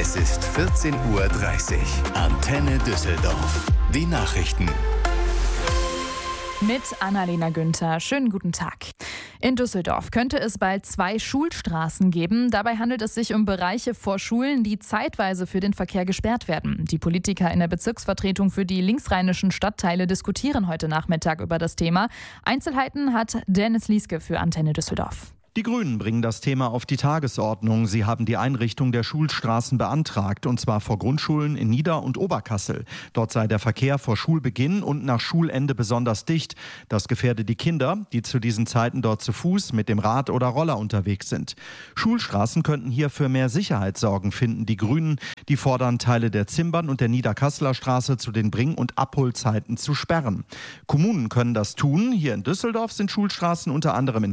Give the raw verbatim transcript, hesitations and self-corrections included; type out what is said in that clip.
Es ist vierzehn Uhr dreißig. Antenne Düsseldorf. Die Nachrichten. Mit Annalena Günther. Schönen guten Tag. In Düsseldorf könnte es bald zwei Schulstraßen geben. Dabei handelt es sich um Bereiche vor Schulen, die zeitweise für den Verkehr gesperrt werden. Die Politiker in der Bezirksvertretung für die linksrheinischen Stadtteile diskutieren heute Nachmittag über das Thema. Einzelheiten hat Dennis Lieske für Antenne Düsseldorf. Die Grünen bringen das Thema auf die Tagesordnung. Sie haben die Einrichtung der Schulstraßen beantragt, und zwar vor Grundschulen in Nieder- und Oberkassel. Dort sei der Verkehr vor Schulbeginn und nach Schulende besonders dicht. Das gefährde die Kinder, die zu diesen Zeiten dort zu Fuß, mit dem Rad oder Roller unterwegs sind. Schulstraßen könnten hier für mehr Sicherheit sorgen, finden die Grünen. Die fordern, Teile der Zimbern und der Niederkasseler Straße zu den Bring- und Abholzeiten zu sperren. Kommunen können das tun. Hier in Düsseldorf sind Schulstraßen unter anderem in